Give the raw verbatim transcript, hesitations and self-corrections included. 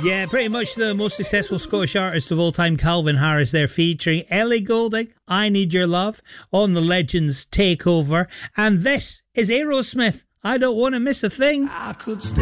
Yeah, pretty much the most successful Scottish artist of all time, Calvin Harris, there featuring Ellie Goulding, I Need Your Love, on the Legends Takeover. And this is Aerosmith, I Don't Want to Miss a Thing. I could stay